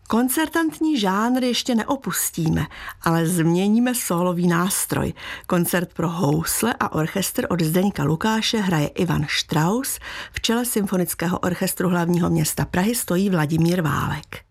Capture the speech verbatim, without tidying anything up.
Koncertantní žánr ještě neopustíme, ale změníme sólový nástroj. Koncert pro housle a orchestr od Zdeňka Lukáše hraje Ivan Strauss, v čele Symfonického orchestru hlavního města Prahy stojí Vladimír Válek.